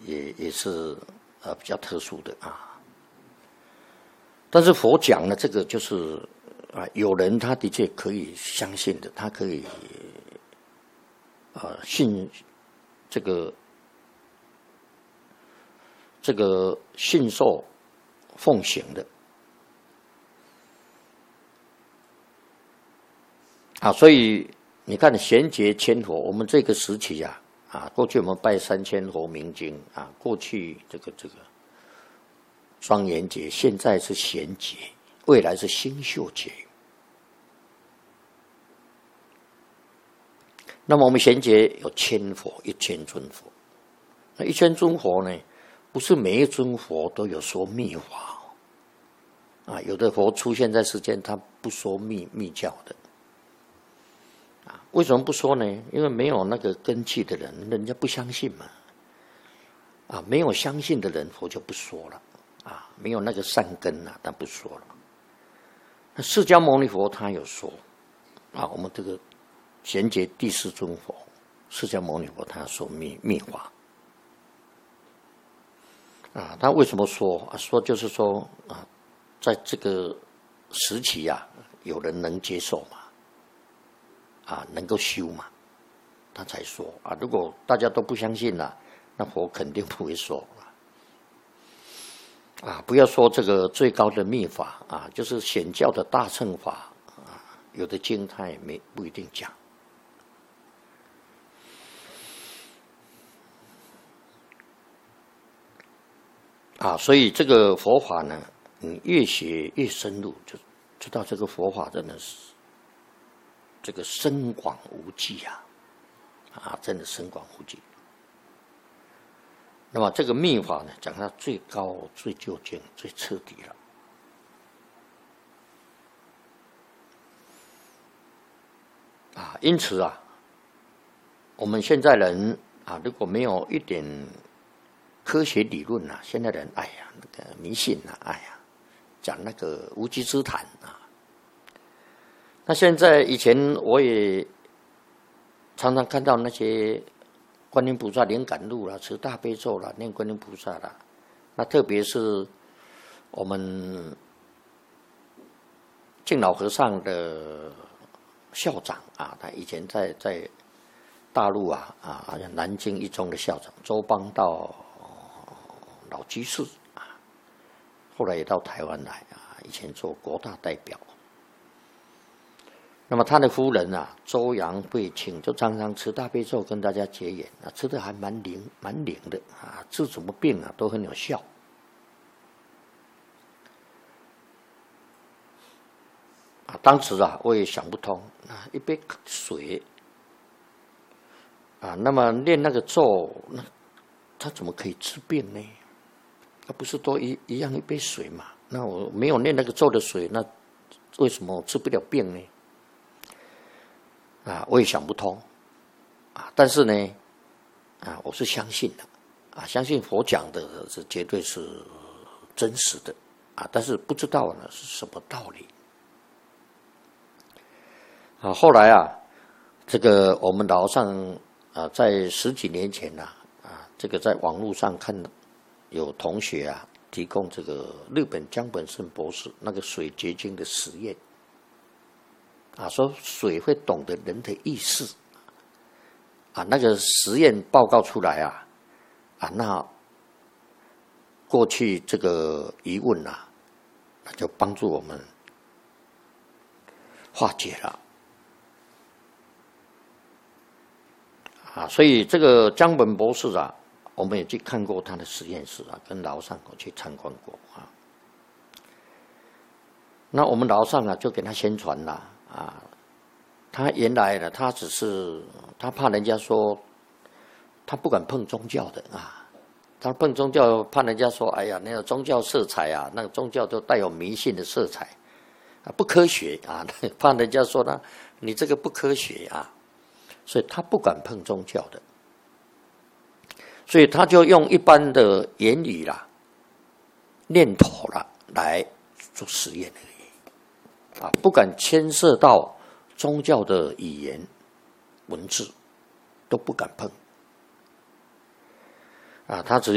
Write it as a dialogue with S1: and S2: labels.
S1: 也是比较特殊的啊。但是佛讲呢，这个就是有人他的确可以相信的，他可以信这个信受奉行的啊，所以你看贤劫千佛，我们这个时期过去我们拜3000佛明经啊，过去这个庄严劫，现在是贤劫，未来是星宿劫。那么我们贤劫有1000佛，1000尊佛。那1000尊佛呢，不是每一尊佛都有说密法啊，有的佛出现在世间，他不说密教的。为什么不说呢？因为没有那个根器的人，人家不相信嘛。没有相信的人，佛就不说了。没有那个善根他不说了。那释迦牟尼佛他有说我们这个贤劫第4尊佛，释迦牟尼佛他说密法他为什么说说就是说在这个时期有人能接受嘛。能够修嘛，他才说如果大家都不相信那佛肯定不会说不要说这个最高的密法就是显教的大乘法有的经他也不一定讲所以这个佛法呢，你越学越深入，就知道这个佛法真的是。这个深广无际真的深广无际。那么这个密法呢，讲它最高、最究竟、最彻底了。因此我们现在人如果没有一点科学理论现在人那个迷信讲那个无稽之谈那现在以前我也常常看到那些观音菩萨灵感录持大悲咒念观音菩萨那特别是我们敬老和尚的校长他以前在大陆南京一中的校长周邦道老居士后来也到台湾来以前做国大代表。那么他的夫人周杨慧卿就常常持大悲咒跟大家结缘吃的还蛮灵的治什么病都很有效。当时我也想不通一杯水那么念那个咒，那他怎么可以治病呢？不是都一样一杯水嘛？那我没有念那个咒的水，那为什么治不了病呢？我也想不通但是呢我是相信的相信佛讲的是绝对是真实的但是不知道呢是什么道理后来这个我们老上在10几年前这个在网络上看有同学提供这个日本江本胜博士那个水结晶的实验说水会懂得人的意识那个实验报告出来那过去这个疑问那就帮助我们化解了所以这个江本博士我们也去看过他的实验室跟老上去参观过那我们老上就给他宣传了他原来呢，他只是他怕人家说他不敢碰宗教的他碰宗教怕人家说哎呀那个宗教色彩那个宗教都带有迷信的色彩不科学怕人家说你这个不科学所以他不敢碰宗教的，所以他就用一般的言语念头来做实验而已不敢牵涉到宗教的语言文字都不敢碰他只